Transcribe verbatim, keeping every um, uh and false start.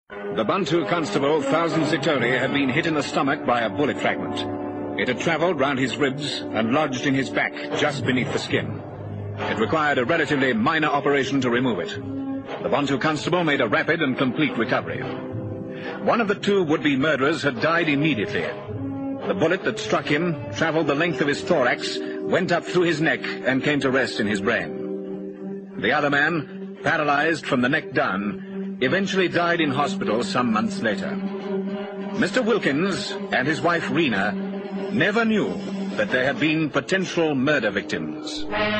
The Bantu constable, Thousand Zitori, had been hit in the stomach by a bullet fragment. It had travelled round his ribs and lodged in his back, just beneath the skin. It required a relatively minor operation to remove it. The Bantu constable made a rapid and complete recovery. One of the two would-be murderers had died immediately. The bullet that struck him travelled the length of his thorax, went up through his neck, and came to rest in his brain. The other man, paralysed from the neck down, eventually died in hospital some months later. Mister Wilkins and his wife Rena never knew that they had been potential murder victims.